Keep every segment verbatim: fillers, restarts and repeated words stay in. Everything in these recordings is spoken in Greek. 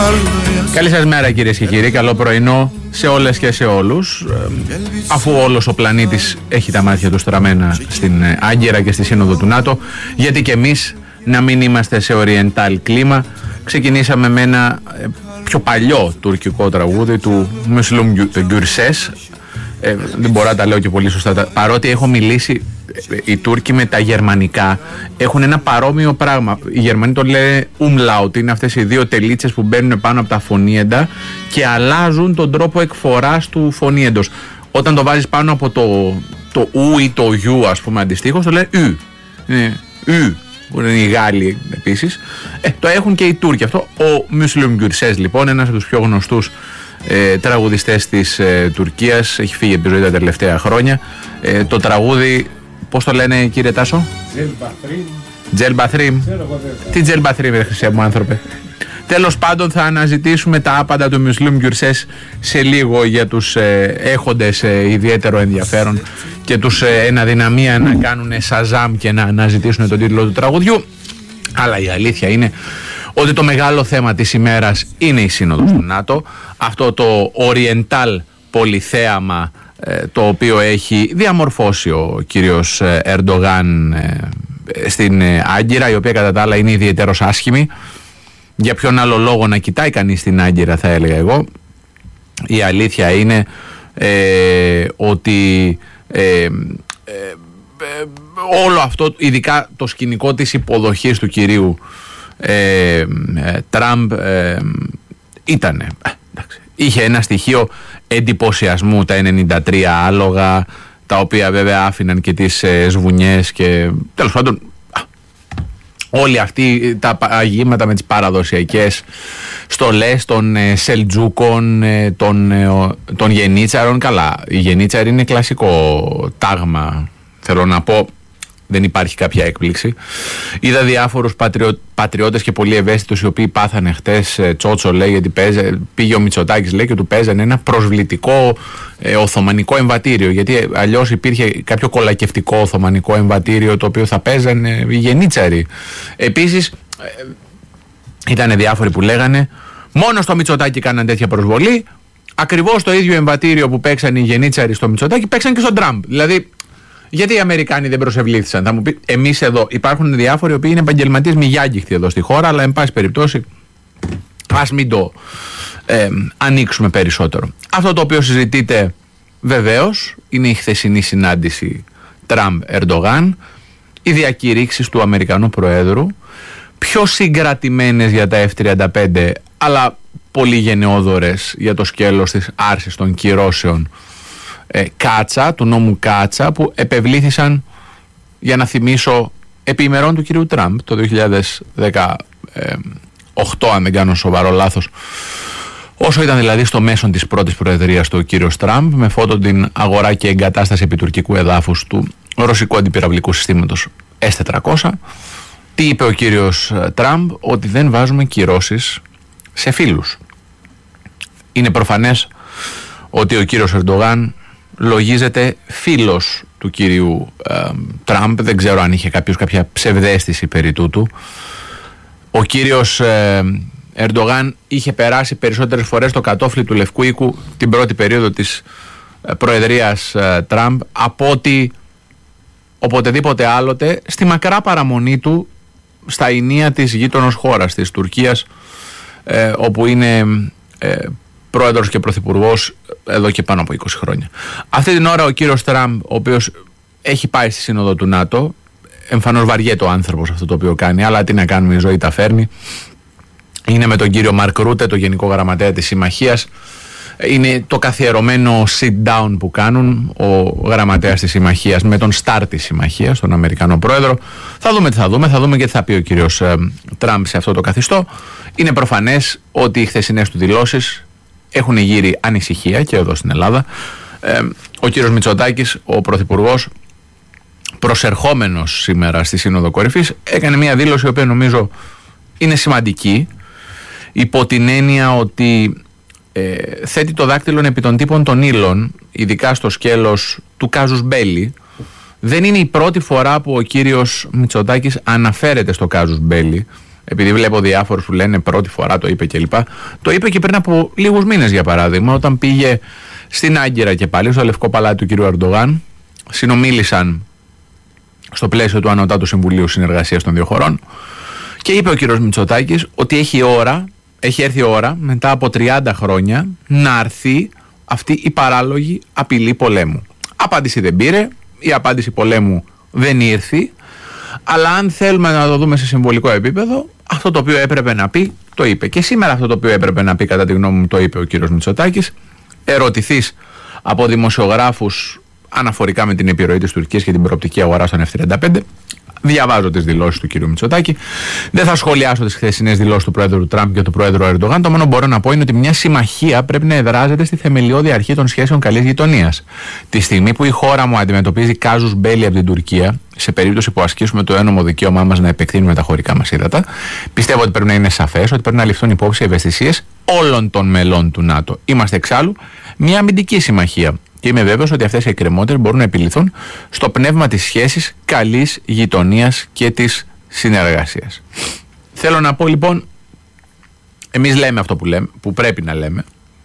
Καλή σας μέρα κυρίες και κύριοι, καλό πρωινό σε όλες και σε όλους. Αφού όλος ο πλανήτης έχει τα μάτια του στραμμένα στην Άγκυρα και στη Σύνοδο του ΝΑΤΟ, γιατί και εμείς να μην είμαστε σε οριεντάλ κλίμα. Ξεκινήσαμε με ένα πιο παλιό τουρκικό τραγούδι του Müslüm Gürses. Ε, δεν μπορώ να τα λέω και πολύ σωστά, παρότι έχω μιλήσει, οι Τούρκοι με τα γερμανικά έχουν ένα παρόμοιο πράγμα. Οι Γερμανοί το λένε umlaut, είναι αυτές οι δύο τελίτσες που μπαίνουν πάνω από τα φωνήεντα και αλλάζουν τον τρόπο εκφοράς του φωνήεντος. Όταν το βάζεις πάνω από το, το ου ή το γιου, ας πούμε, αντιστοίχως, το λένε ου. Είναι ου, που είναι οι Γάλλοι επίσης. Ε, το έχουν και οι Τούρκοι αυτό. Ο Müslüm Gürses, λοιπόν, ένας από τους πιο γνωστούς Ε, τραγουδιστές της ε, Τουρκίας, έχει φύγει από τη ζωή τα τελευταία χρόνια. Ε, το τραγούδι, πώς το λένε κύριε Τάσο? Τζελμπαθρίμ. Τι Τζελμπαθρίμ ρε χρυσέ μου άνθρωπε. Τέλος πάντων, θα αναζητήσουμε τα άπαντα του Müslüm Gürses σε λίγο για τους ε, έχοντες ε, ιδιαίτερο ενδιαφέρον και τους ε, εν αδυναμία να κάνουν σαζάμ και να αναζητήσουν τον τίτλο του τραγουδιού. Αλλά η αλήθεια είναι ότι το μεγάλο θέμα της ημέρας είναι η Σύνοδος του ΝΑΤΟ, αυτό το οριεντάλ πολυθέαμα ε, το οποίο έχει διαμορφώσει ο κύριος Ερντογάν ε, στην ε, Άγκυρα, η οποία κατά τα άλλα είναι ιδιαίτερος άσχημη. Για ποιον άλλο λόγο να κοιτάει κανείς στην Άγκυρα, θα έλεγα εγώ. Η αλήθεια είναι ε, ότι ε, ε, ε, όλο αυτό, ειδικά το σκηνικό της υποδοχής του κυρίου Ε, ε, Τραμπ ε, ήτανε, εντάξει, είχε ένα στοιχείο εντυπωσιασμού, τα ενενήντα τρία άλογα, τα οποία βέβαια άφηναν και τις ε, σβουνιές και τέλος πάντων όλοι αυτοί τα αγήματα με τις παραδοσιακές στολές των ε, Σελτζούκων, ε, των, ε, των Γενίτσαρων. Καλά, η Γενίτσαρη είναι κλασικό τάγμα, θέλω να πω. Δεν υπάρχει κάποια έκπληξη. Είδα διάφορους πατριο, πατριώτες και πολύ ευαίσθητους οι οποίοι πάθανε χτες ε, τσότσο, λέει, γιατί παίζε, πήγε ο Μητσοτάκης, λέει, και του παίζανε ένα προσβλητικό ε, οθωμανικό εμβατήριο. Γιατί αλλιώς υπήρχε κάποιο κολακευτικό οθωμανικό εμβατήριο το οποίο θα παίζανε οι Γενίτσαροι. Επίσης, ε, ήταν διάφοροι που λέγανε μόνο στο Μητσοτάκη κάναν τέτοια προσβολή. Ακριβώς το ίδιο εμβατήριο που παίξανε οι Γενίτσαροι στο Μητσοτάκη παίξαν και στον Τραμπ. Δηλαδή, γιατί οι Αμερικάνοι δεν προσευλήθησαν? Θα μου πει, εμείς εδώ υπάρχουν διάφοροι οι οποίοι είναι επαγγελματίες μη γιάγκυχτοι εδώ στη χώρα, αλλά εν πάση περιπτώσει ας μην το ε, ανοίξουμε περισσότερο. Αυτό το οποίο συζητείται βεβαίως είναι η χθεσινή συνάντηση Τραμπ-Ερντογάν, οι διακηρύξεις του Αμερικανού Προέδρου, πιο συγκρατημένες για τα εφ τριάντα πέντε, αλλά πολύ γενναιόδορες για το σκέλος της άρσης των κυρώσεων Ε, Κάτσα, του νόμου Κάτσα, που επευλήθησαν, για να θυμίσω, επί ημερών του κυρίου Τραμπ το δύο χιλιάδες δεκαοκτώ, αν δεν κάνω σοβαρό λάθος, όσο ήταν δηλαδή στο μέσον της πρώτης προεδρίας του κύριος Τραμπ, με φώτο την αγορά και εγκατάσταση επιτουρκικού εδάφους του ρωσικού αντιπυραυλικού συστήματος ες τετρακόσια. Τι είπε ο κύριος Τραμπ? Ότι δεν βάζουμε κυρώσεις σε φίλους. Είναι προφανές ότι ο κύριος Ερντογάν λογίζεται φίλος του κυρίου ε, Τραμπ. Δεν ξέρω αν είχε κάποιος κάποια ψευδαίσθηση περί τούτου. Ο κύριος ε, Ερντογάν είχε περάσει περισσότερες φορές το κατόφλι του Λευκού Οίκου την πρώτη περίοδο της ε, προεδρίας ε, Τραμπ από ότι οποτεδήποτε άλλοτε στη μακρά παραμονή του στα ηνία της γείτονος χώρας, της Τουρκίας, ε, όπου είναι ε, πρόεδρος και πρωθυπουργός εδώ και πάνω από είκοσι χρόνια. Αυτή την ώρα ο κύριος Τραμπ, ο οποίος έχει πάει στη Σύνοδο του ΝΑΤΟ, εμφανώς βαριέται ο άνθρωπος αυτό το οποίο κάνει, αλλά τι να κάνουμε, η ζωή τα φέρνει. Είναι με τον κύριο Μαρκ Ρούτε, το Γενικό Γραμματέα της Συμμαχίας. Είναι το καθιερωμένο sit down που κάνουν ο γραμματέας της Συμμαχίας με τον στάρ της Συμμαχίας, τον Αμερικανό πρόεδρο. Θα δούμε τι θα δούμε, θα δούμε και τι θα πει ο κύριος ε, Τραμπ σε αυτό το καθιστό. Είναι προφανές ότι οι χθεσινές του δηλώσεις έχουν γύρει ανησυχία και εδώ στην Ελλάδα. Ε, ο κύριος Μητσοτάκης, ο πρωθυπουργός, προσερχόμενος σήμερα στη Σύνοδο Κορυφής, έκανε μια δήλωση η οποία νομίζω είναι σημαντική, υπό την έννοια ότι ε, θέτει το δάκτυλο επί των τύπων των ύλων, ειδικά στο σκέλος του κάζους μπέλι. Δεν είναι η πρώτη φορά που ο κύριος Μητσοτάκης αναφέρεται στο κάζους μπέλι. επειδή βλέπω διάφορους που λένε πρώτη φορά το είπε κλπ. Το είπε και πριν από λίγους μήνες, για παράδειγμα, όταν πήγε στην Άγκυρα και πάλι στο Λευκό Παλάτι του κ. Ερντογάν. Συνομίλησαν στο πλαίσιο του Ανωτάτου Συμβουλίου Συνεργασίας των δύο χωρών και είπε ο κ. Μητσοτάκης ότι έχει, ώρα, έχει έρθει η ώρα μετά από τριάντα χρόνια να αρθεί αυτή η παράλογη απειλή πολέμου. Απάντηση δεν πήρε, η απάντηση πολέμου δεν ήρθε, αλλά αν θέλουμε να το δούμε σε συμβολικό επίπεδο, αυτό το οποίο έπρεπε να πει το είπε. Και σήμερα αυτό το οποίο έπρεπε να πει, κατά τη γνώμη μου, το είπε ο κ. Μητσοτάκης. Ερωτηθείς από δημοσιογράφους αναφορικά με την επιρροή της Τουρκίας και την προοπτική αγορά στον εφ τριάντα πέντε. Διαβάζω τις δηλώσεις του κ. Μητσοτάκη. Δεν θα σχολιάσω τις χθεσινές δηλώσεις του Πρόεδρου Τραμπ και του Πρόεδρου Ερντογάν. Το μόνο που μπορώ να πω είναι ότι μια συμμαχία πρέπει να εδράζεται στη θεμελιώδη αρχή των σχέσεων καλής γειτονίας. Τη στιγμή που η χώρα μου αντιμετωπίζει κάζους μπέλι από την Τουρκία, σε περίπτωση που ασκήσουμε το ένομο δικαίωμά μας να επεκτείνουμε τα χωρικά μας ύδατα, πιστεύω ότι πρέπει να είναι σαφές ότι πρέπει να ληφθούν υπόψη οι ευαισθησίες όλων των μελών του ΝΑΤΟ. Είμαστε εξάλλου μια αμυντική συμμαχία. Και είμαι βέβαιος ότι αυτές οι εκκρεμότητες μπορούν να επιληθούν στο πνεύμα της σχέσης καλής γειτονίας και της συνεργασίας. Θέλω να πω λοιπόν, εμείς λέμε αυτό που, λέμε, που πρέπει να λέμε.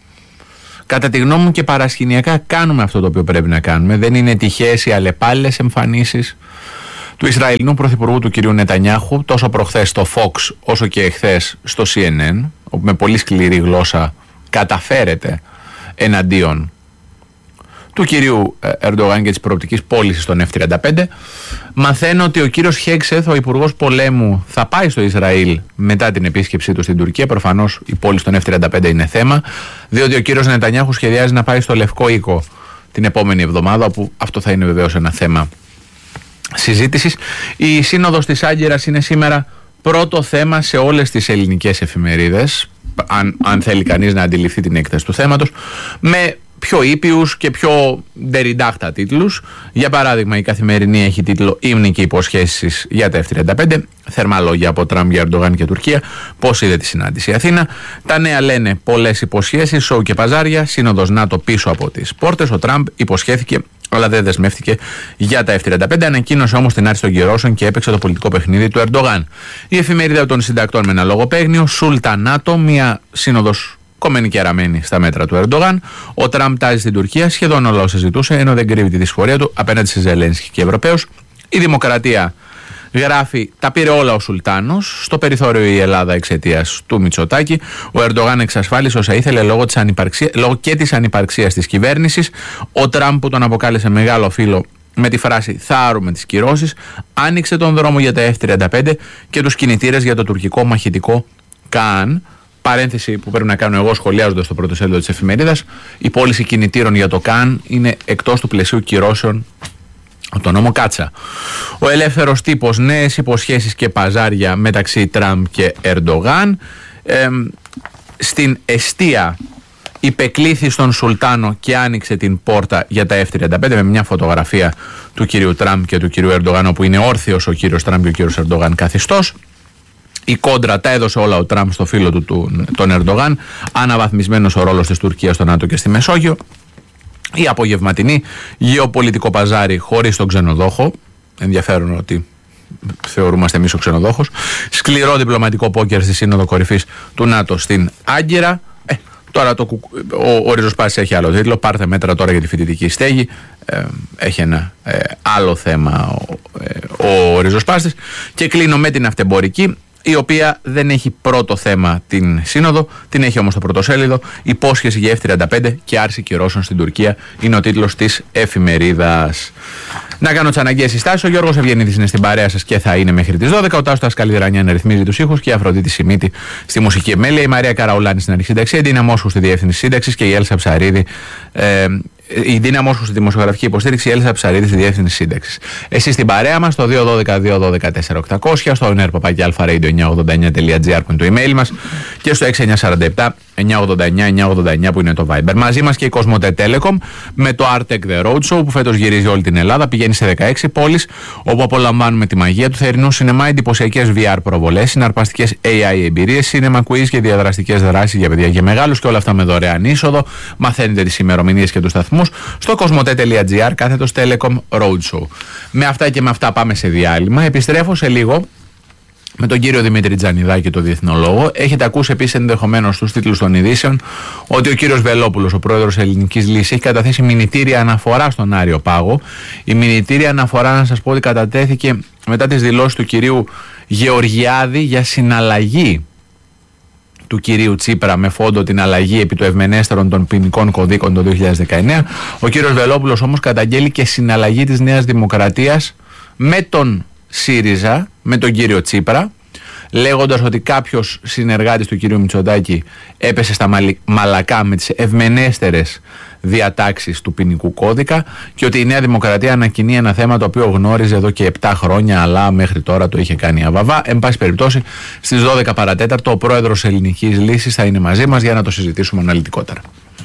Κατά τη γνώμη μου και παρασκηνιακά κάνουμε αυτό το οποίο πρέπει να κάνουμε. Δεν είναι τυχαίες οι αλλεπάλληλες εμφανίσεις του Ισραηλινού Πρωθυπουργού του κ. Νετανιάχου, τόσο προχθές στο Fox όσο και εχθές στο σι εν εν, όπου με πολύ σκληρή γλώσσα καταφέρεται εναντίον του κυρίου Ερντογάν και της προοπτικής πώλησης των εφ τριάντα πέντε. Μαθαίνω ότι ο κύριος Χέξεθ, ο υπουργός πολέμου, θα πάει στο Ισραήλ μετά την επίσκεψή του στην Τουρκία. Προφανώς η πώληση των εφ τριάντα πέντε είναι θέμα, διότι ο κύριος Νετανιάχου σχεδιάζει να πάει στο Λευκό Οίκο την επόμενη εβδομάδα, όπου αυτό θα είναι βεβαίως ένα θέμα συζήτησης. Η σύνοδος της Άγκυρας είναι σήμερα πρώτο θέμα σε όλες τις ελληνικές εφημερίδες, αν, αν θέλει κανείς να αντιληφθεί την έκταση του θέματος, με πιο ήπιους και πιο ντεριντάχτα τίτλους. Για παράδειγμα, η Καθημερινή έχει τίτλο «Ύμνοι και υποσχέσεις για τα εφ τριάντα πέντε». Θερμά λόγια από Τραμπ για Ερντογάν και Τουρκία. Πώς είδε τη συνάντηση η Αθήνα. Τα νέα λένε πολλές υποσχέσεις, σοου και παζάρια. Σύνοδος ΝΑΤΟ πίσω από τις πόρτες. Ο Τραμπ υποσχέθηκε, αλλά δεν δεσμεύτηκε για τα εφ τριάντα πέντε. Ανακοίνωσε όμως την άρση των κυρώσεων και έπαιξε το πολιτικό παιχνίδι του Ερντογάν. Η εφημερίδα των συντακτών με ένα λογοπαίγνιο, Σούλτα ΝΑΤΟ, μια σύνοδος κομμένη και αραμένη στα μέτρα του Ερντογάν. Ο Τραμπ τάζει στην Τουρκία, σχεδόν όλα όσα ζητούσε, ενώ δεν κρύβει τη δυσφορία του απέναντι σε Ζελένσκι και Ευρωπαίους. Η Δημοκρατία γράφει: τα πήρε όλα ο Σουλτάνος. Στο περιθώριο η Ελλάδα εξαιτίας του Μητσοτάκη. Ο Ερντογάν εξασφάλισε όσα ήθελε λόγω, της ανυπαρξία, λόγω και της ανυπαρξίας της κυβέρνησης. Ο Τραμπ, που τον αποκάλεσε μεγάλο φίλο με τη φράση «θα άρουμε τις κυρώσεις», άνοιξε τον δρόμο για τα εφ τριάντα πέντε και τους κινητήρες για το τουρκικό μαχητικό Καν. Παρένθεση που πρέπει να κάνω εγώ σχολιάζοντας το πρώτο σέλιδο της εφημερίδας: η πώληση κινητήρων για το Καν είναι εκτός του πλαισίου κυρώσεων από τον νόμο Κάτσα. Ο ελεύθερος τύπος, νέες υποσχέσεις και παζάρια μεταξύ Τραμπ και Ερντογάν. Ε, στην εστία υπεκλήθη στον Σουλτάνο και άνοιξε την πόρτα για τα εφ τριάντα πέντε με μια φωτογραφία του κυρίου Τραμπ και του κυρίου Ερντογάν, όπου είναι όρθιος ο κύριος Τραμπ και ο κύριος Ερντογάν καθιστός. Η κόντρα τα έδωσε όλα ο Τραμπ στο φίλο του, του τον Ερντογάν. Αναβαθμισμένος ο ρόλος της Τουρκίας στο ΝΑΤΟ και στη Μεσόγειο. Η απογευματινή γεωπολιτικό παζάρι χωρίς τον ξενοδόχο. Ενδιαφέρον ότι θεωρούμαστε εμείς ο ξενοδόχος. Σκληρό διπλωματικό πόκερ στη Σύνοδο Κορυφής του ΝΑΤΟ στην Άγκυρα. Ε, τώρα το, ο, ο Ριζοσπάστης έχει άλλο τίτλο. Πάρτε μέτρα τώρα για τη φοιτητική στέγη. Ε, έχει ένα ε, άλλο θέμα ο, ε, ο Ριζοσπάστης. Και κλείνω με την αυτεμπορική, η οποία δεν έχει πρώτο θέμα την σύνοδο, την έχει όμως το πρωτοσέλιδο. Υπόσχεση για εφ τριάντα πέντε και άρση κυρώσεων στην Τουρκία είναι ο τίτλος της εφημερίδας. Να κάνω τις αναγκαίες συστάσεις. Ο Γιώργος Ευγενίδης είναι στην παρέα σας και θα είναι μέχρι τις δώδεκα. Ο Τάσος Καλλιδρανιάν ρυθμίζει τους ήχους και η Αφροδίτη Σιμίτη στη μουσική επιμέλεια. Η Μαρία Καραουλάνη στην αρχή σύνταξη, η Ντίνα Μόσχου στη διεύθυνση σύνταξης και η Έλσα Ψαρίδη. Ε, η Ντίνα Μόσχου στη δημοσιογραφική υποστήριξη, η Έλσα Ψαρίδη στη διεύθυνση σύνταξης. Εσείς στην παρέα μας στο δύο ένα δύο δύο ένα δύο τέσσερα οκτώ μηδέν μηδέν, στο ονέρ παπάκι αλφα-radio εννιακόσια ογδόντα εννιά τελεία τζι άρ που είναι το email μας και στο έξι εννιά τέσσερα επτά εννιακόσια ογδόντα εννιά εννιακόσια ογδόντα εννιά που είναι το Viber. Μαζί μας και η Κοσμοτέ Telecom με το Artec The Roadshow που φέτος γυρίζει όλη την Ελλάδα, πηγαίνει σε δεκαέξι πόλεις, όπου απολαμβάνουμε τη μαγεία του θερινού σινεμά, εντυπωσιακές βι αρ προβολές, συναρπαστικές έι άι εμπειρίες, cinema quiz και διαδραστικές δράσεις για παιδιά και μεγάλους, και όλα αυτά με δωρεάν είσοδο. Μαθαίνετε τις ημερομηνίες και τους σταθμούς στο κοσμοτέ τελεία τζι άρ κάθετος Telecom Roadshow. Με αυτά και με αυτά πάμε σε διάλειμμα. Επιστρέφω σε λίγο με τον κύριο Δημήτρη Τζανιδάκη, το διεθνολόγο. Έχετε ακούσει επίσης ενδεχομένως στους τίτλους των ειδήσεων ότι ο κύριος Βελόπουλος, ο πρόεδρος Ελληνικής Λύσης, έχει καταθέσει μηνυτήρια αναφορά στον Άριο Πάγο. Η μηνυτήρια αναφορά, να σας πω ότι κατατέθηκε μετά τις δηλώσεις του κυρίου Γεωργιάδη για συναλλαγή του κυρίου Τσίπρα με φόντο την αλλαγή επί του ευμενέστερων των ποινικών κωδίκων το δύο χιλιάδες δεκαεννέα. Ο κύριος Βελόπουλος όμως καταγγέλει και συναλλαγή της Νέας Δημοκρατίας με τον ΣΥΡΙΖΑ, με τον κύριο Τσίπρα, λέγοντας ότι κάποιος συνεργάτης του κυρίου Μητσοτάκη έπεσε στα μαλακά με τις ευμενέστερες διατάξεις του ποινικού κώδικα και ότι η Νέα Δημοκρατία ανακοινεί ένα θέμα το οποίο γνώριζε εδώ και επτά χρόνια, αλλά μέχρι τώρα το είχε κάνει αβαβά. Εν πάση περιπτώσει, στις δώδεκα παρατέταρτο ο πρόεδρος Ελληνικής Λύσης θα είναι μαζί μας για να το συζητήσουμε αναλυτικότερα.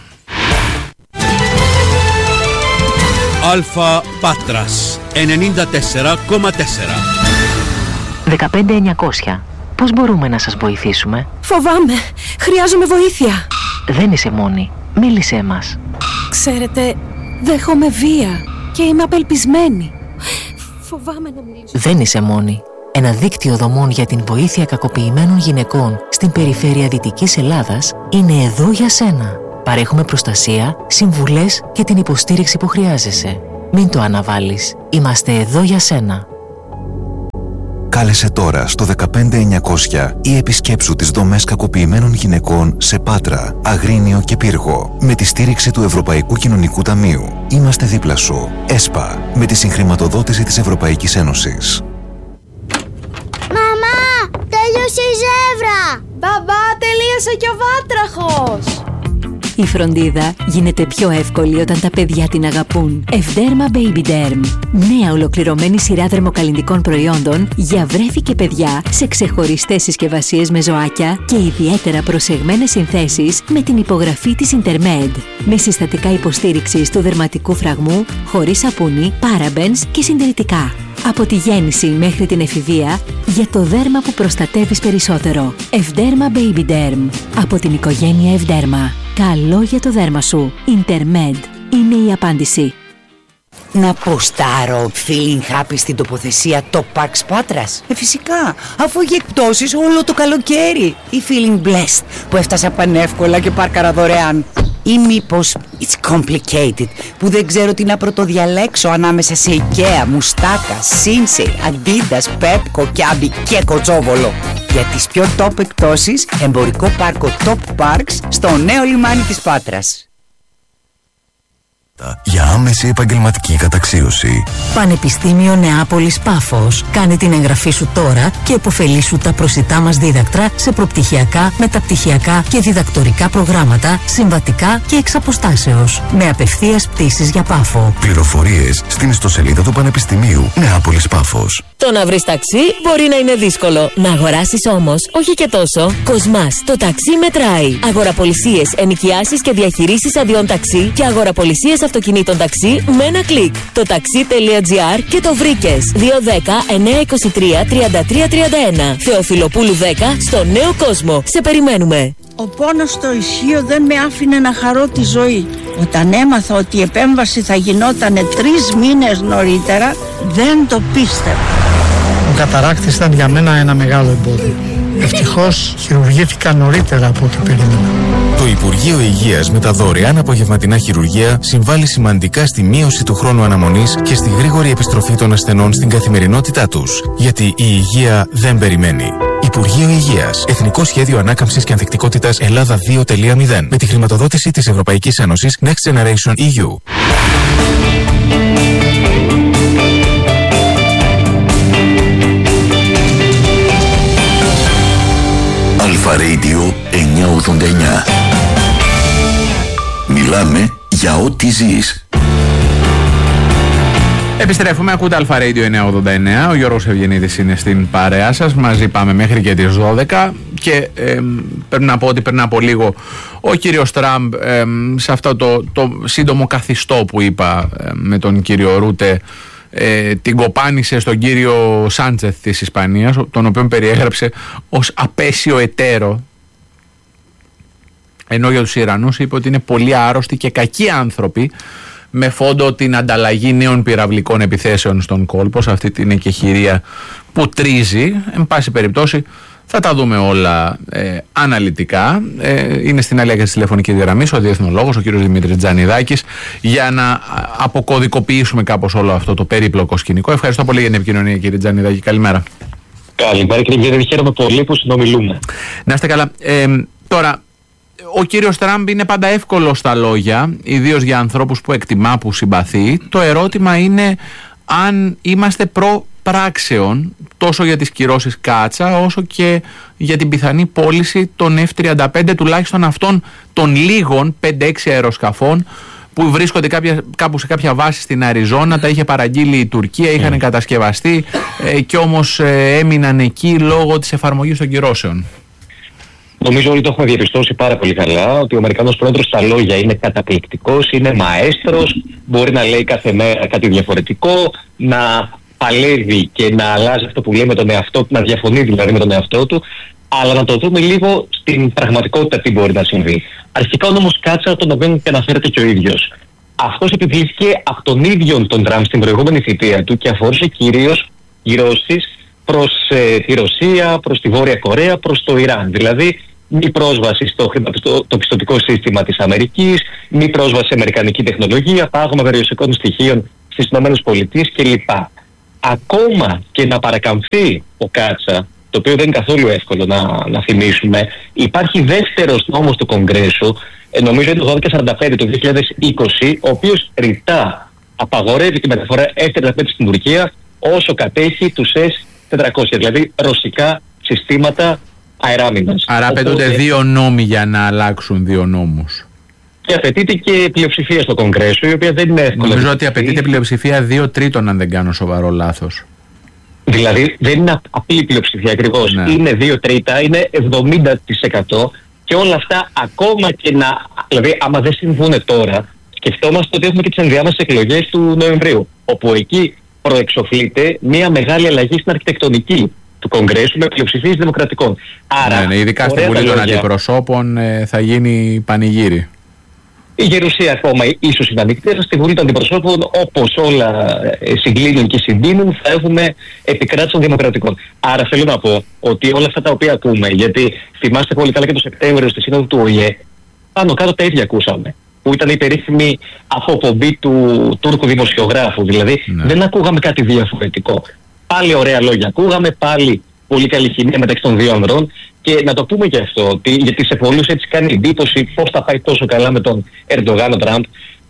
Αλφα Πάτρας ενενήντα τέσσερα κόμμα τέσσερα. δεκαπέντε εννιακόσια. Πώς μπορούμε να σας βοηθήσουμε? Φοβάμαι. Χρειάζομαι βοήθεια. Δεν είσαι μόνη. Μίλησέ μας. Ξέρετε, δέχομαι βία και είμαι απελπισμένη. Φοβάμαι να μιλήσω. Δεν είσαι μόνη. Ένα δίκτυο δομών για την βοήθεια κακοποιημένων γυναικών στην περιφέρεια Δυτικής Ελλάδας είναι εδώ για σένα. Παρέχουμε προστασία, συμβουλές και την υποστήριξη που χρειάζεσαι. Μην το αναβάλεις. Είμαστε εδώ για σένα. Κάλεσε τώρα στο δεκαπέντε εννιακόσια ή επισκέψου τις δομές κακοποιημένων γυναικών σε Πάτρα, Αγρίνιο και Πύργο με τη στήριξη του Ευρωπαϊκού Κοινωνικού Ταμείου. Είμαστε δίπλα σου. ΕΣΠΑ, με τη συγχρηματοδότηση της Ευρωπαϊκής Ένωσης. Μαμά, τέλειωσε η ζεύρα! Μπαμπά, τελείωσε και ο βάτραχος! Η φροντίδα γίνεται πιο εύκολη όταν τα παιδιά την αγαπούν. Ευδέρμα Baby Derm. Νέα ολοκληρωμένη σειρά δερμοκαλλυντικών προϊόντων για βρέφη και παιδιά σε ξεχωριστές συσκευασίες με ζωάκια και ιδιαίτερα προσεγμένες συνθέσεις με την υπογραφή της Intermed. Με συστατικά υποστήριξης του δερματικού φραγμού, χωρίς σαπούνι, parabens και συντηρητικά. Από τη γέννηση μέχρι την εφηβεία, για το δέρμα που προστατεύεις περισσότερο. Ευδέρμα Baby Derm. Από την οικογένεια Ευδέρμα. Καλό για το δέρμα σου. Intermed είναι η απάντηση. Να ποστάρω feeling happy στην τοποθεσία Top Parks Πάτρας? Ε, φυσικά, αφού έχει εκπτώσεις όλο το καλοκαίρι. Ή feeling blessed που έφτασα πανεύκολα και πάρκαρα δωρεάν. Ή μήπως it's complicated που δεν ξέρω τι να πρωτοδιαλέξω ανάμεσα σε IKEA, Μουστάκα, Σίνσεϊ, Αντίντας, Πέπκο, Κιάμπι και Κοτσόβολο. Για τις πιο top εκπτώσεις, εμπορικό πάρκο Top Parks στο νέο λιμάνι της Πάτρας. Για άμεση επαγγελματική καταξίωση. Πανεπιστήμιο Νεάπολης Πάφος. Κάνε την εγγραφή σου τώρα και επωφελήσου τα προσιτά μας δίδακτρα σε προπτυχιακά, μεταπτυχιακά και διδακτορικά προγράμματα, συμβατικά και εξ αποστάσεως. Με απευθείας πτήσεις για Πάφο. Πληροφορίες στην ιστοσελίδα του Πανεπιστημίου Νεάπολης Πάφος. Το να βρεις ταξί μπορεί να είναι δύσκολο. Να αγοράσεις όμως, όχι και τόσο. Κοσμάς, το ταξί μετράει. Αγοραπολισίες, ενοικιάσεις και διαχειρήσεις αδειών ταξί και αγοραπολισίες αυτοκινήτων ταξί με ένα κλικ. Το ταξί τελεία τζι άρ και το βρήκες. δύο δέκα εννιακόσια είκοσι τρία τριάντα τρία τριάντα ένα. Θεοφιλοπούλου δέκα στο Νέο Κόσμο. Σε περιμένουμε. Ο πόνος στο ισχύο δεν με άφηνε να χαρώ τη ζωή. Όταν έμαθα ότι η επέμβαση θα γινόταν τρεις μήνες νωρίτερα, δεν το πίστευα. Ο καταράκτης ήταν για μένα ένα μεγάλο εμπόδιο. Ευτυχώς χειρουργήθηκα νωρίτερα από ό,τι περίμενα. Το Υπουργείο Υγείας με τα δωρεάν απογευματινά χειρουργία συμβάλλει σημαντικά στη μείωση του χρόνου αναμονής και στη γρήγορη επιστροφή των ασθενών στην καθημερινότητά τους. Γιατί η υγεία δεν περιμένει. Υπουργείο Υγείας. Εθνικό Σχέδιο Ανάκαμψης και Ανθεκτικότητας Ελλάδα δύο τελεία μηδέν. Με τη χρηματοδότηση της Ευρωπαϊκής Ένωσης Next Generation ι γιου. Αλφα Radio εννιακόσια ογδόντα εννιά. Μιλάμε για ό,τι ζεις. Επιστρέφουμε, ακούτε Αλφα Radio εννιακόσια ογδόντα εννιά. Ο Γιώργος Ευγενίδης είναι στην παρέα σας. Μαζί πάμε μέχρι και τις δώδεκα. Και ε, πρέπει να πω ότι πριν από λίγο ο κύριος Τραμπ ε, σε αυτό το, το σύντομο καθιστό που είπα ε, με τον κύριο Ρούτε, Ε, την κοπάνισε στον κύριο Σάντσεθ της Ισπανίας, τον οποίο περιέγραψε ως απέσιο εταίρο, ενώ για τους Ιρανούς είπε ότι είναι πολύ άρρωστοι και κακοί άνθρωποι με φόντο την ανταλλαγή νέων πυραυλικών επιθέσεων στον κόλπο, σε αυτή την εκεχηρία που τρίζει. Εν πάση περιπτώσει θα τα δούμε όλα ε, αναλυτικά. Ε, είναι στην άλλη της τηλεφωνικής γραμμής ο διεθνολόγος, ο κύριος Δημήτρης Τζανιδάκης, για να αποκωδικοποιήσουμε κάπως όλο αυτό το περίπλοκο σκηνικό. Ευχαριστώ πολύ για την επικοινωνία, κύριε Τζανιδάκη. Καλημέρα. Καλημέρα, κύριε Γερίδη. Χαίρομαι πολύ που συνομιλούμε. Να είστε καλά. Ε, τώρα, ο κύριος Τραμπ είναι πάντα εύκολο στα λόγια, ιδίως για ανθρώπους που εκτιμά, που συμπαθεί. Το ερώτημα είναι αν είμαστε προ πράξεων τόσο για τις κυρώσεις Κάτσα όσο και για την πιθανή πώληση των εφ τριάντα πέντε, τουλάχιστον αυτών των λίγων πέντε έξι αεροσκαφών που βρίσκονται κάποια, κάπου σε κάποια βάση στην Αριζόνα. Τα είχε παραγγείλει η Τουρκία, είχαν mm. κατασκευαστεί ε, και όμως ε, έμειναν εκεί λόγω της εφαρμογής των κυρώσεων. Νομίζω όλοι το έχουμε διαπιστώσει πάρα πολύ καλά ότι ο Αμερικανός πρόεδρος στα λόγια είναι καταπληκτικός, είναι μαέστρος, μπορεί να λέει κάθε μέρα κάτι διαφορετικό, να παλεύει και να αλλάζει αυτό που λέει με τον εαυτό του, να διαφωνεί δηλαδή με τον εαυτό του, αλλά να το δούμε λίγο στην πραγματικότητα τι μπορεί να συμβεί. Αρχικά ο νόμος Κάτσα, τον οποίο και αναφέρεται και ο ίδιος, αυτός επιβλήθηκε από τον ίδιο τον Τραμπ στην προηγούμενη θητεία του και αφορούσε κυρίως κυρώσεις προς ε, τη Ρωσία, προς τη Βόρεια Κορέα, προς το Ιράν. Δηλαδή μη πρόσβαση στο το πιστωτικό σύστημα της Αμερικής, μη πρόσβαση σε αμερικανική τεχνολογία, πάγωμα περιουσιακών στοιχείων στις ΗΠΑ κλπ. Ακόμα και να παρακαμφθεί ο Κάτσα, το οποίο δεν είναι καθόλου εύκολο να, να θυμίσουμε, υπάρχει δεύτερος νόμος του Κογκρέσου, ε, νομίζω είναι το δώδεκα σαράντα πέντε του δύο χιλιάδες είκοσι, ο οποίος ρητά απαγορεύει τη μεταφορά εφ τριάντα πέντε στην Τουρκία όσο κατέχει τους ες τετρακόσια, δηλαδή ρωσικά συστήματα αεράμινας. Άρα απαιτούνται δύο νόμοι για να αλλάξουν δύο νόμους. Και απαιτείται και πλειοψηφία στο Κογκρέσο, η οποία δεν είναι εύκολη. Νομίζω ότι απαιτείται πλειοψηφία δύο τρίτων, αν δεν κάνω σοβαρό λάθος. Δηλαδή δεν είναι απλή πλειοψηφία ακριβώς. Ναι. Είναι δύο τρίτα, είναι εβδομήντα τοις εκατό και όλα αυτά ακόμα και να. Δηλαδή, άμα δεν συμβούν τώρα, σκεφτόμαστε ότι έχουμε και τις ενδιάμεσες εκλογές του Νοεμβρίου, όπου εκεί προεξοφλείται μια μεγάλη αλλαγή στην αρχιτεκτονική του Κογκρέσου με πλειοψηφίες δημοκρατικών. Άρα, ναι, ναι, ειδικά στη Βουλή των Αντιπροσώπων ε, θα γίνει πανηγύρι. Η Γερουσία ακόμα ίσως είναι ανοιχτή, στη Βουλή των Αντιπροσώπων, όπως όλα συγκλίνουν και συντείνουν, θα έχουμε επικράτηση των δημοκρατικών. Άρα θέλω να πω ότι όλα αυτά τα οποία ακούμε, γιατί θυμάστε πολύ καλά και το Σεπτέμβριο στη Σύνοδο του Ο Η Ε, πάνω κάτω τα ίδια ακούσαμε. Που ήταν η περίφημη αποπομπή του Τούρκου δημοσιογράφου. Δηλαδή ναι. δεν ακούγαμε κάτι διαφορετικό. Πάλι ωραία λόγια ακούγαμε, πάλι πολύ καλή χημεία μεταξύ των δύο ανδρών. Και να το πούμε και αυτό, ότι, γιατί σε πολλούς έτσι κάνει εντύπωση πώς θα πάει τόσο καλά με τον Ερντογάν ο Τραμπ.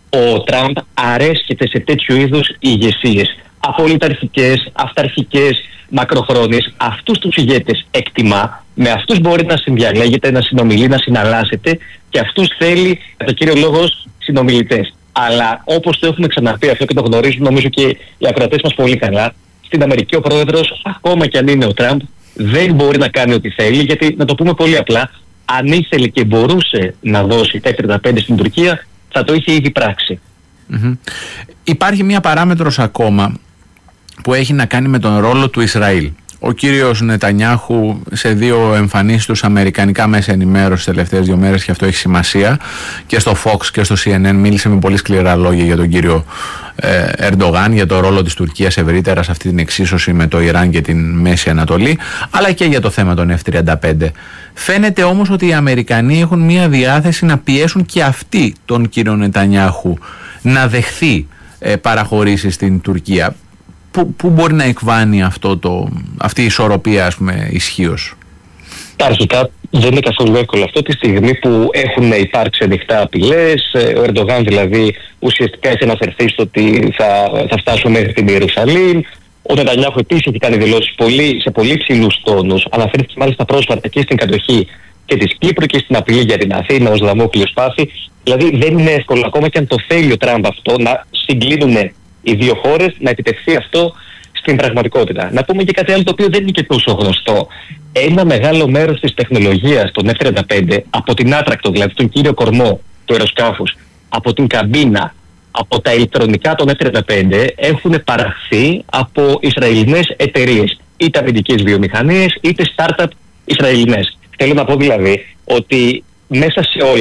Ο Τραμπ αρέσκεται σε τέτοιου είδους ηγεσίες. Απολυταρχικές, αυταρχικές, μακροχρόνιες. Αυτούς τους ηγέτες εκτιμά, με αυτούς μπορεί να συνδιαλέγεται, να συνομιλεί, να συναλλάσσεται και αυτούς θέλει, κατά κύριο λόγο, συνομιλητές. Αλλά όπως το έχουμε ξαναπεί αυτό και το γνωρίζουν νομίζω και οι ακροατές μας πολύ καλά, στην Αμερική ο πρόεδρος, ακόμα και αν είναι ο Τραμπ, δεν μπορεί να κάνει ό,τι θέλει, γιατί να το πούμε πολύ απλά, αν ήθελε και μπορούσε να δώσει τα εφ τριάντα πέντε στην Τουρκία, θα το είχε ήδη πράξει. Mm-hmm. Υπάρχει μία παράμετρος ακόμα που έχει να κάνει με τον ρόλο του Ισραήλ. Ο κύριος Νετανιάχου σε δύο εμφανίσεις τους αμερικανικά μέσα ενημέρωσης τις τελευταίες δύο μέρες, και αυτό έχει σημασία, και στο Fox και στο σι εν εν μίλησε με πολύ σκληρά λόγια για τον κύριο ε, Ερντογάν, για το ρόλο της Τουρκίας ευρύτερα σε αυτή την εξίσωση με το Ιράν και την Μέση Ανατολή, αλλά και για το θέμα των εφ τριάντα πέντε. Φαίνεται όμως ότι οι Αμερικανοί έχουν μια διάθεση να πιέσουν και αυτοί τον κύριο Νετανιάχου να δεχθεί ε, παραχωρήσεις στην Τουρκία. Πού, πού μπορεί να εκβάνει αυτό το, αυτή η ισορροπία, ας πούμε, ισχύως? Αρχικά δεν είναι καθόλου εύκολο αυτό τη στιγμή που έχουν υπάρξει ανοιχτά απειλές. Ο Ερντογάν δηλαδή ουσιαστικά έχει αναφερθεί στο ότι θα, θα φτάσουμε μέχρι την Ιερουσαλήμ. Ο Νετανιάχου επίσης έχει κάνει δηλώσεις πολύ, σε πολύ ψηλούς τόνους. Αναφέρθηκε μάλιστα πρόσφατα και στην κατοχή και της Κύπρου και στην απειλή για την Αθήνα ως Δαμόκλειο σπάθη. Δηλαδή δεν είναι εύκολο, ακόμα και αν το θέλει ο Τραμπ αυτό, να συγκλίνουν οι δύο χώρες, να επιτευχθεί αυτό στην πραγματικότητα. Να πούμε και κάτι άλλο το οποίο δεν είναι και τόσο γνωστό. Ένα μεγάλο μέρος της τεχνολογίας των εφ τριάντα πέντε, από την άτρακτο, δηλαδή τον κύριο κορμό του αεροσκάφους, από την καμπίνα, από τα ηλεκτρονικά των εφ τριάντα πέντε, έχουν παραχθεί από Ισραηλινές εταιρείες, είτε αμυντικές βιομηχανίες, είτε startup Ισραηλινές. Θέλω να πω δηλαδή ότι μέσα σε όλα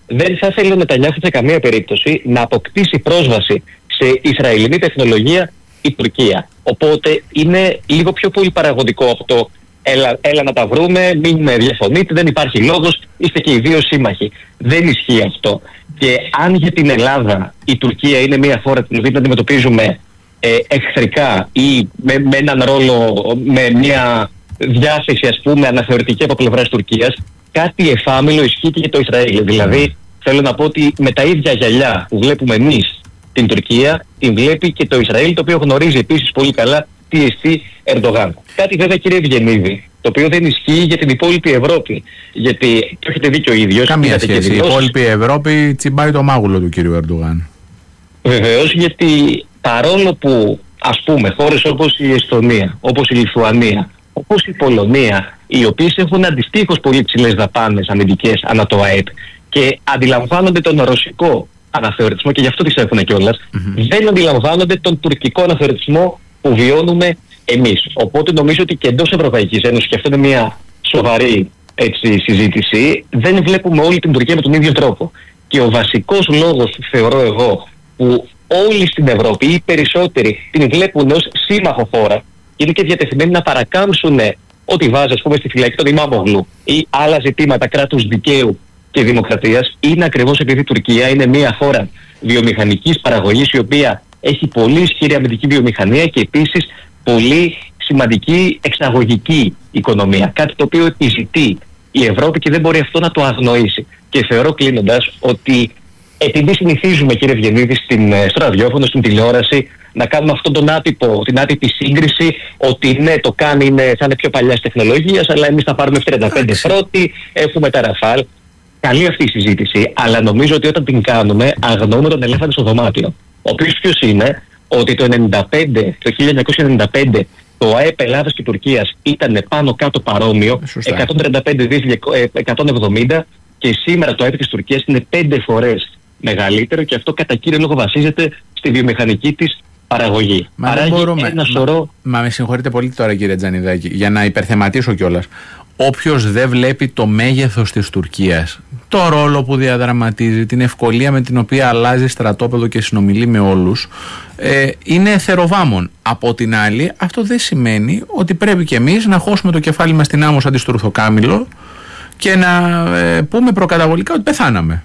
δεν θα ήθελε ο Νετανιάχου σε καμία περίπτωση να αποκτήσει πρόσβαση σε Ισραηλινή τεχνολογία η Τουρκία. Οπότε είναι λίγο πιο πολύ παραγωγικό από το έλα, έλα να τα βρούμε, μην με διαφωνείτε, δεν υπάρχει λόγος, είστε και οι δύο σύμμαχοι. Δεν ισχύει αυτό. Και αν για την Ελλάδα η Τουρκία είναι μια χώρα την οποία αντιμετωπίζουμε ε, εχθρικά ή με, με έναν ρόλο, με μια διάθεση ας πούμε αναθεωρητική από πλευράς Τουρκίας, κάτι εφάμιλο ισχύει και για το Ισραήλ. Δηλαδή θέλω να πω ότι με τα ίδια γυαλιά που βλέπουμε εμείς την Τουρκία, την βλέπει και το Ισραήλ, το οποίο γνωρίζει επίσης πολύ καλά τι εστί Ερντογάν. Κάτι βέβαια, κύριε Ευγενίδη, το οποίο δεν ισχύει για την υπόλοιπη Ευρώπη. Γιατί το έχετε δει και ο ίδιος. Καμία σχέση. Η υπόλοιπη Ευρώπη τσιμπάει το μάγουλο του κύριου Ερντογάν. Βεβαίως, γιατί παρόλο που ας πούμε χώρες όπως η Εστονία, όπως η Λιθουανία, όπως η Πολωνία, οι οποίες έχουν αντιστοίχως πολύ ψηλές δαπάνες αμυντικές ανά το ΑΕΠ και αντιλαμβάνονται τον ρωσικό αναθεωρητισμό και γι' αυτό τις έχουν κιόλας, mm-hmm. δεν αντιλαμβάνονται τον τουρκικό αναθεωρητισμό που βιώνουμε εμείς. Οπότε νομίζω ότι και εντός Ευρωπαϊκής Ένωσης, και αυτό είναι μια σοβαρή έτσι, συζήτηση, δεν βλέπουμε όλη την Τουρκία με τον ίδιο τρόπο. Και ο βασικός λόγος, θεωρώ εγώ, που όλοι στην Ευρώπη ή οι περισσότεροι την βλέπουν ως σύμμαχο χώρα, είναι και διατεθειμένοι να παρακάμψουν ό,τι βάζει ας πούμε, στη φυλακή των Ιμάμογλου ή άλλα ζητήματα κράτους δικαίου και δημοκρατίας, είναι ακριβώς επειδή η Τουρκία είναι μια χώρα βιομηχανικής παραγωγής, η οποία έχει πολύ ισχυρή αμυντική βιομηχανία και επίσης πολύ σημαντική εξαγωγική οικονομία. Κάτι το οποίο επιζητεί η Ευρώπη και δεν μπορεί αυτό να το αγνοήσει. Και θεωρώ, κλείνοντας, ότι επειδή συνηθίζουμε, κύριε Ευγενίδη, στην, στο ραδιόφωνο, στην τηλεόραση, να κάνουμε αυτόν τον άτυπο, την άτυπη σύγκριση, ότι ναι, το κάνει είναι, θα είναι πιο παλιάς τεχνολογίας, αλλά εμείς θα πάρουμε εφ τριάντα πέντε πρώτοι, έχουμε τα Ραφάλ. Καλή αυτή η συζήτηση, αλλά νομίζω ότι όταν την κάνουμε, αγνοούμε τον ελέφαντα στο δωμάτιο. Ο οποίος ποιος είναι, ότι το, ενενήντα πέντε, το χίλια εννιακόσια ενενήντα πέντε το ΑΕΠ Ελλάδας και Τουρκίας ήταν πάνω κάτω παρόμοιο, εκατόν τριάντα πέντε εκατόν εβδομήντα, και σήμερα το ΑΕΠ της Τουρκίας είναι πέντε φορές μεγαλύτερο και αυτό κατά κύριο λόγο βασίζεται στη βιομηχανική της παραγωγή. Μα δεν μπορούμε. Ένα σωρό... Μα, μα με συγχωρείτε πολύ τώρα, κύριε Τζανιδάκη, για να υπερθεματίσω κιόλας. Όποιος δεν βλέπει το μέγεθος της Τουρκίας, το ρόλο που διαδραματίζει, την ευκολία με την οποία αλλάζει στρατόπεδο και συνομιλεί με όλους, ε, είναι θεροβάμων. Από την άλλη, αυτό δεν σημαίνει ότι πρέπει κι εμείς να χώσουμε το κεφάλι μας στην άμμο σαν τη στουρθοκάμιλο και να ε, πούμε προκαταβολικά ότι πεθάναμε.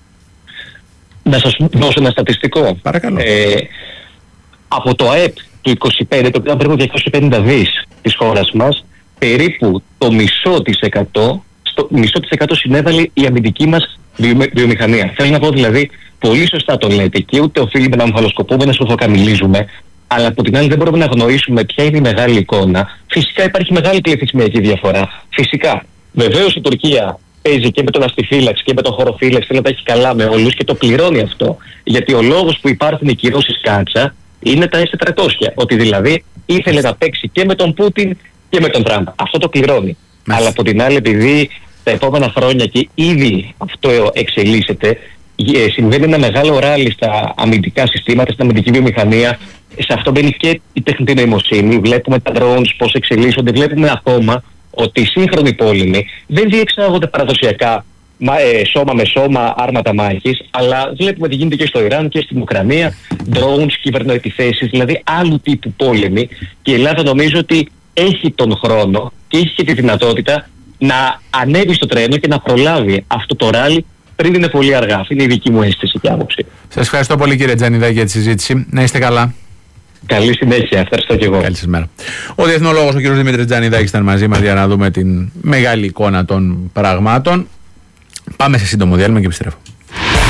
Να σας δώσω ένα στατιστικό. Παρακαλώ. Ε, από το ΑΕΠ του είκοσι πέντε, το οποίο ήταν περίπου διακόσια πενήντα δις της χώρας μας, περίπου το μισό της εκατό, στο μισό της εκατό συνέβαλε η αμυντική μας βιομηχανία. Θέλω να πω δηλαδή, πολύ σωστά το λέτε και ούτε οφείλουμε να αμφαλοσκοπούμε, να σοφοκαμιλίζουμε, αλλά από την άλλη δεν μπορούμε να γνωρίσουμε ποια είναι η μεγάλη εικόνα. Φυσικά υπάρχει μεγάλη πληθυσμιακή διαφορά. Φυσικά. Βεβαίως η Τουρκία παίζει και με τον αστιφύλαξη και με τον χωροφύλαξη, θέλει να τα έχει καλά με όλους και το πληρώνει αυτό. Γιατί ο λόγος που υπάρχουν οι κυρώσεις κάτσα είναι τα ες τετρακόσια. Ότι δηλαδή ήθελε να παίξει και με τον Πούτιν και με τον Τραμπ. Αυτό το πληρώνει. Μάλιστα. Αλλά από την άλλη, επειδή τα επόμενα χρόνια και ήδη αυτό εξελίσσεται, συμβαίνει ένα μεγάλο ράλι στα αμυντικά συστήματα, στην αμυντική βιομηχανία. Σε αυτό μπαίνει και η τεχνητή νοημοσύνη. Βλέπουμε τα drones πώς εξελίσσονται. Βλέπουμε ακόμα ότι οι σύγχρονοι πόλεμοι δεν διεξάγονται παραδοσιακά ε, σώμα με σώμα, άρματα μάχης, αλλά βλέπουμε τι γίνεται και στο Ιράν και στην Ουκρανία, drones, κυβερνοεπιθέσεις, δηλαδή άλλου τύπου πόλεμοι. Και η Ελλάδα νομίζω ότι έχει τον χρόνο και έχει και τη δυνατότητα να ανέβει στο τρένο και να προλάβει αυτό το ράλι πριν είναι πολύ αργά. Αυτή είναι η δική μου αίσθηση και άποψη. Σας ευχαριστώ πολύ, κύριε Τζανιδάκη, για τη συζήτηση. Να είστε καλά. Καλή συνέχεια. Ευχαριστώ και εγώ. Καλή σας μέρα. Ο διεθνολόγος ο κ. Δημήτρης Τζανιδάκης ήταν μαζί μας για να δούμε την μεγάλη εικόνα των πραγμάτων. Πάμε σε σύντομο διάλειμμα και επιστρέφω.